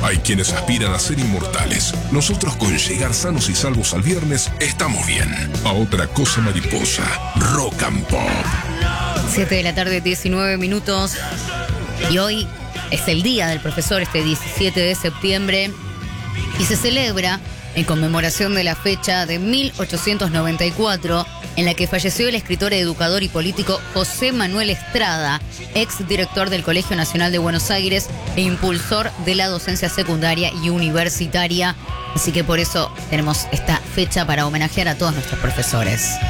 Hay quienes aspiran a ser inmortales. Nosotros con llegar sanos y salvos al viernes estamos bien. A otra cosa mariposa. Rock and Pop. 7 de la tarde, 19 minutos. Y hoy es el Día del Profesor, este 17 de septiembre. Y se celebra en conmemoración de la fecha de 1894, en la que falleció el escritor, educador y político José Manuel Estrada, ex director del Colegio Nacional de Buenos Aires e impulsor de la docencia secundaria y universitaria. Así que por eso tenemos esta fecha para homenajear a todos nuestros profesores.